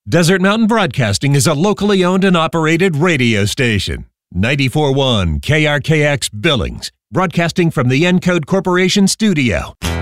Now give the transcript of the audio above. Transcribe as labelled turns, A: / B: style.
A: Desert Mountain Broadcasting is a locally owned and operated radio station. 94.1 KRKX Billings, broadcasting from the Encode Corporation studio.